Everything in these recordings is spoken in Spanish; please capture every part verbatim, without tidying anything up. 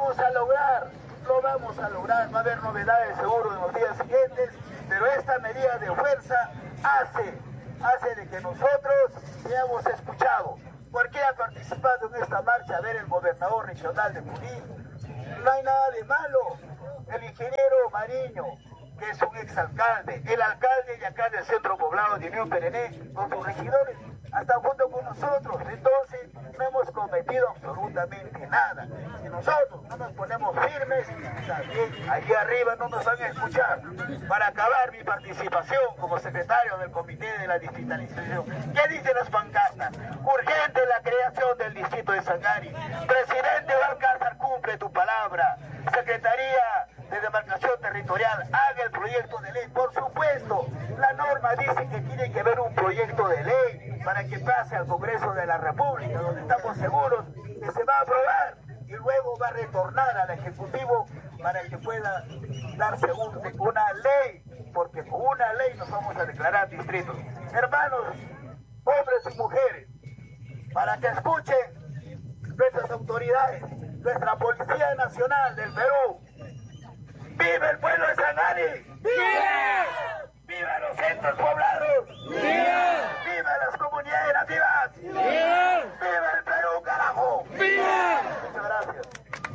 vamos a lograr, lo vamos a lograr. Va a haber novedades seguro en los días siguientes, pero esta medida de fuerza hace, hace de que nosotros seamos escuchados. ¿Por qué ha participado en esta marcha? A ver, el gobernador regional de Junín. No hay nada de malo. El ingeniero Mariño, que es un exalcalde, el alcalde de acá del centro poblado de Unión Perené, con sus regidores, hasta junto con nosotros. Entonces no hemos cometido absolutamente nada. Si nosotros no nos ponemos firmes, también allí arriba no nos van a escuchar. Para acabar mi participación como secretario del Comité de la Digitalización, ¿qué dicen las pancartas? Urgente la creación del distrito de Sangari. Presidente Balcázar, cumple tu palabra. Secretaría de Demarcación Territorial, haga el proyecto de ley. Por supuesto, la norma dice que tiene que haber un proyecto de ley para que pase al Congreso de la República, donde estamos seguros que se va a aprobar y luego va a retornar al Ejecutivo para que pueda darse un, una ley, porque con una ley nos vamos a declarar distritos. Hermanos, hombres y mujeres, para que escuchen nuestras autoridades, nuestra Policía Nacional del Perú. ¡Viva el pueblo de Sangari! ¡Viva! ¡Viva los centros poblados! ¡Viva! ¡Viva las comunidades nativas! ¡Viva! ¡Viva el Perú, carajo! ¡Viva! Muchas gracias.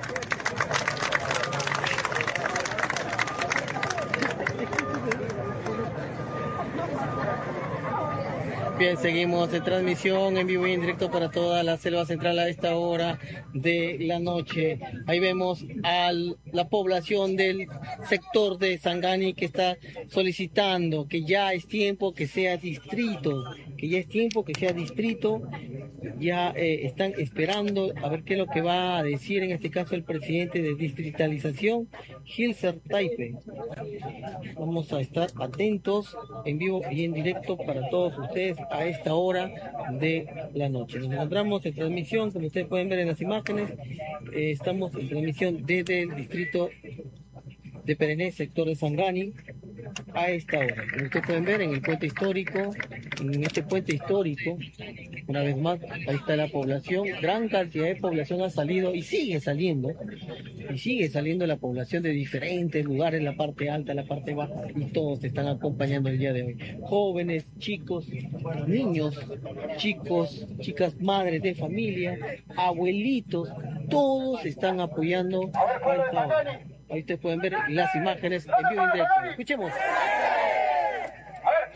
Bien, seguimos en transmisión en vivo y en directo para toda la selva central a esta hora de la noche. Ahí vemos a la población del sector de Sangani que está solicitando que ya es tiempo que sea distrito, que ya es tiempo que sea distrito. Ya eh, están esperando a ver qué es lo que va a decir en este caso el presidente de distritalización, Gilser Taipe. Vamos a estar atentos en vivo y en directo para todos ustedes a esta hora de la noche. Nos encontramos en transmisión, como ustedes pueden ver en las imágenes, eh, estamos en transmisión desde el distrito de Perené, sector de Sangani, a esta hora. Como ustedes pueden ver en el puente histórico, en este puente histórico, una vez más, ahí está la población, gran cantidad de población ha salido y sigue saliendo, y sigue saliendo la población de diferentes lugares, la parte alta, la parte baja, y todos te están acompañando el día de hoy. Jóvenes, chicos, niños, chicos, chicas, madres de familia, abuelitos, todos están apoyando a esta hora. Ahí ustedes pueden ver las imágenes en vivo y en directo. Escuchemos. A ver.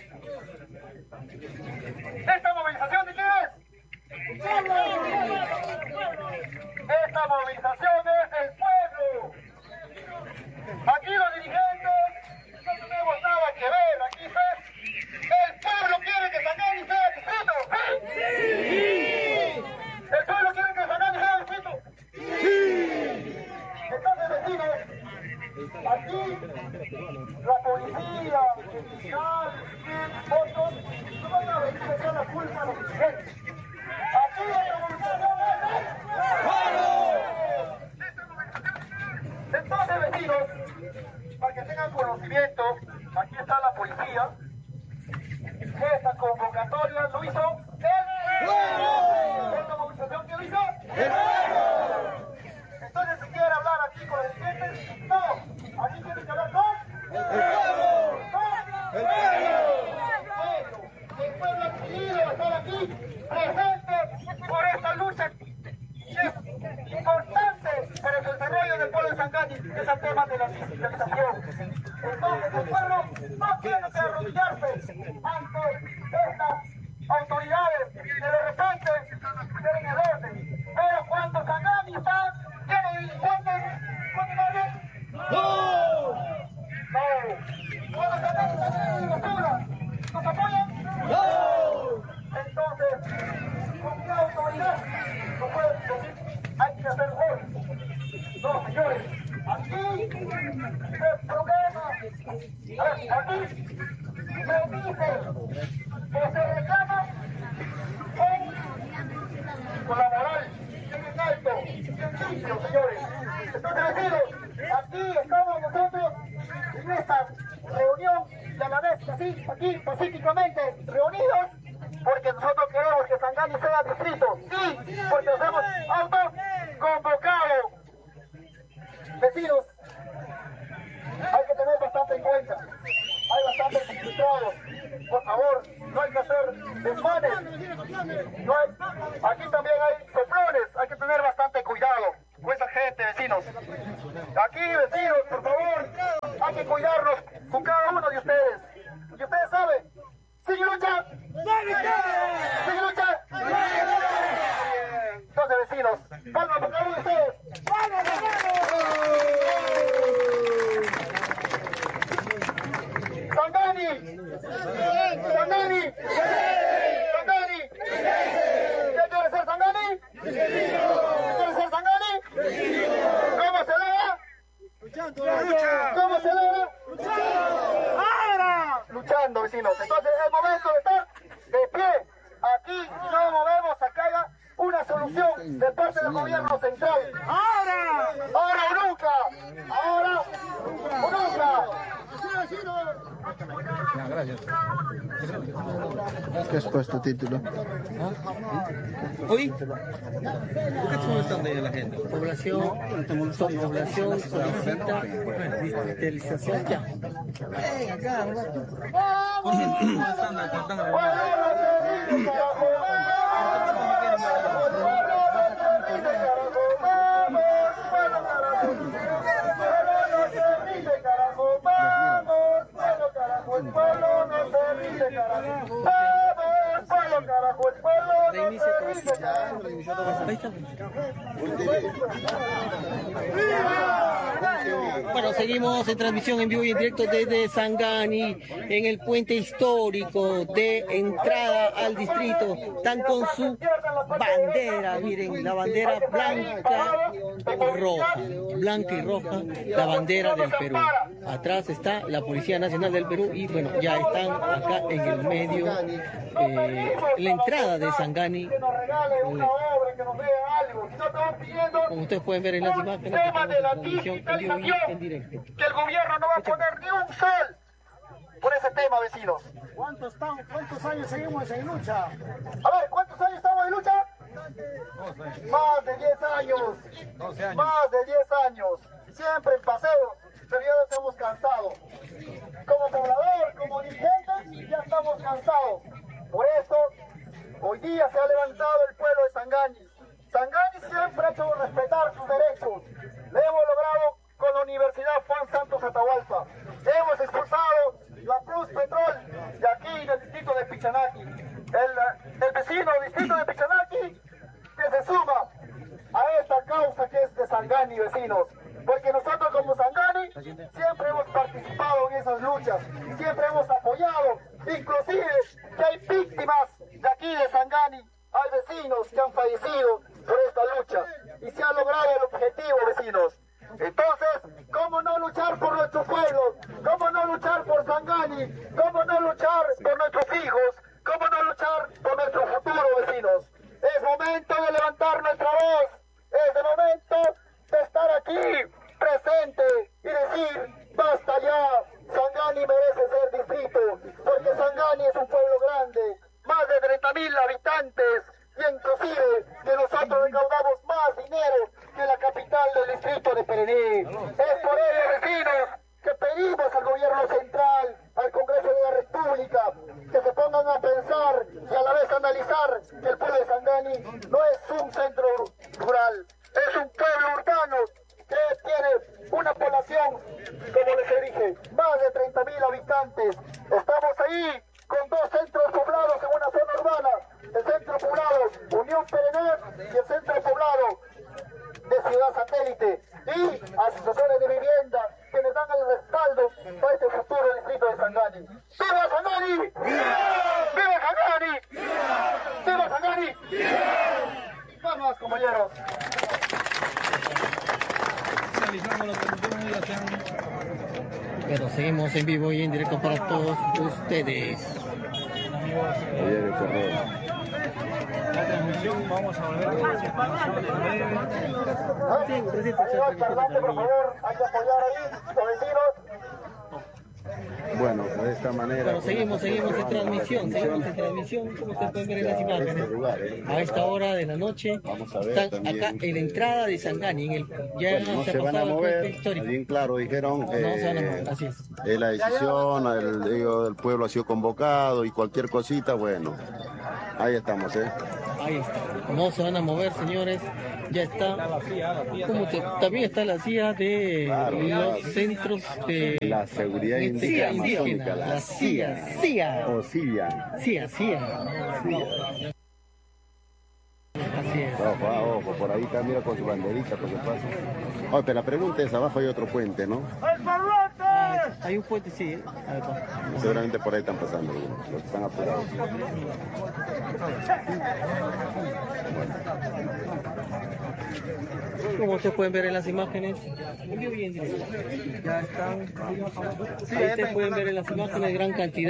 ¿Esta movilización de qué es? Esta movilización es del pueblo. Aquí los dirigentes no tenemos nada que ver. Aquí es el pueblo quiere que Sangani sea distrito. ¡Sí! ¿El pueblo quiere que Sangani sea distrito? ¡Sí! Entonces, vecinos, aquí la policía, el fiscal, otros, no van a venir a echar la culpa a los dirigentes. Aquí la movilización es ¡vamos! Entonces, vecinos, para que tengan conocimiento, aquí está la policía. Esta convocatoria lo hizo el pueblo. ¿Esta movilización quién lo hizo? ¡El pueblo! Entonces, si quiere hablar aquí con los dirigentes, no. Aquí tiene que hablar con el pueblo. ¿Con el pueblo? El pueblo ha decidido estar aquí presente por esta lucha que es importante para el desarrollo del pueblo de Sangani, que es el tema de la digitalización. Entonces, el pueblo no tiene que arrodillarse ante estas autoridades que de repente quieren el orden. Pero cuando Sangani está lleno de delincuentes, ¿continuamente? ¡No! ¡No! ¿Cuándo Sangani está lleno de basura? ¿Nos apoyan? ¡No! Entonces, ¿con qué autoridad no puede decir? Hay que hacer hoy. No, señores, aquí se programa, a ver, aquí se dice que se reclama con, con la moral en alto, en limpio, señores. Entonces, vecinos, aquí estamos nosotros en esta reunión y a la vez así, aquí pacíficamente reunidos, porque nosotros queremos que Sangani sea distrito y porque nos hemos autoconvocado. Palmas para cada uno de ustedes. ¡Vamos, Sangani! ¡Sangani! ¡Sangani! ¿Qué quiere ser Sangani? ¿Quiere ser Sangani? ¿Cómo se logra? Luchando, lucha. ¿Cómo se logra? Luchando. ¡Ahora! Luchando, vecinos. Entonces es el momento de estar de pie. Aquí no movemos a que haya una solución de parte del gobierno central. ¡Ahora! ¡Ahora o nunca! ¡Ahora o nunca! Ya, gracias. ¿Qué has puesto título? Hoy, ¿por qué estamos estando ahí en la agenda? Población, población solicita digitalización ya. El pueblo no se rinde, carajo. Vamos, pueblo, carajo. El pueblo no se rinde, carajo. Bueno, seguimos en transmisión en vivo y en directo desde Sangani, en el puente histórico de entrada al distrito. Están con su bandera, miren, la bandera blanca y roja, blanca y roja, la bandera del Perú. Atrás está la Policía Nacional del Perú y bueno, ya están acá en el medio, eh, la entrada de Sangani. Que nos regale una obra, que nos vea algo. Si no estamos pidiendo Como ustedes pueden ver en las imágenes, tema estamos de en la transmisión en vivo y en directo. que el gobierno no va a poner ni un sol por ese tema, vecinos. ¿Cuántos, estamos, ¿Cuántos años seguimos en lucha? A ver, ¿cuántos años estamos en lucha? Más de diez años. Más de diez años. Siempre en paseo, pero ya nos hemos cansado. Como poblador, como dirigentes, ya estamos cansados. Por eso, hoy día se ha levantado el pueblo de Sangani. Sangani siempre ha hecho respetar sus derechos. Lo hemos logrado con la Universidad Juan Santos Atahualpa. Hemos expulsado la Plus Petrol de aquí, del distrito de Pichanaki. El, el vecino distrito de Pichanaki que se suma a esta causa que es de Sangani, vecinos. Porque nosotros como Sangani siempre hemos participado en esas luchas, siempre hemos apoyado, inclusive que hay víctimas de aquí de Sangani, hay vecinos que han fallecido por esta lucha y se ha logrado el objetivo, vecinos. Entonces, ¿cómo no luchar por nuestro pueblo? ¿Cómo no luchar por Sangani? ¿Cómo no luchar por nuestros hijos? ¿Cómo no luchar por nuestro futuro, vecinos? Es momento de levantar nuestra voz, es el momento de estar aquí, presente, y decir, basta ya, Sangani merece ser distrito, porque Sangani es un pueblo grande, más de treinta mil habitantes, y inclusive que nosotros recaudamos más dinero que la capital del distrito de Perené. Es por ello, vecinos, que pedimos al gobierno central, al Congreso de la República, que se pongan a pensar y a la vez analizar que el pueblo de Sangani no es un centro rural, es un pueblo urbano que tiene una población, como les dije, más de treinta mil habitantes. Estamos ahí con dos centros poblados en una zona urbana, el centro poblado Unión Perené y el centro poblado de Ciudad Satélite, y asociaciones de vivienda que nos dan el respaldo para este futuro distrito de Sangani. ¡Viva Sangani! ¡Viva Sangani! ¡Viva Sangani! ¡Vamos, compañeros! Pero seguimos en vivo y en directo para todos ustedes. La transmisión, vamos a volver a la transmisión de Señor Parlante, por favor, hay que apoyar ahí, los vecinos. Bueno, de esta manera... Bueno, seguimos, seguimos en transmisión, seguimos en transmisión, como ustedes pueden ver en las imágenes. A esta hora de la noche, están acá en la entrada de Sangani, en el, ya no se se ha van a pasado el mover, puente histórico. bien claro dijeron, No se van a eh, mover, así es. eh, la decisión, el, digo, el pueblo ha sido convocado y cualquier cosita, bueno, ahí estamos, ¿eh? Ahí está, no se van a mover, señores. Ya está, como te- también está la C I A de Claro, los claro. centros de La seguridad este, indígena, indígena, amazónica, la C I A, C I A, o C I A. C I A, C I A. Así es. Ojo, ah, ojo, O por ahí está, mira, con su banderita, por qué pasa. Oye, pero la pregunta es, abajo hay otro puente, ¿no? Ah, hay un puente, sí. A ver, pa. Seguramente por ahí están pasando, los que están apurados. Como ustedes pueden ver en las imágenes, ya están, ahí ustedes pueden ver en las imágenes gran cantidad.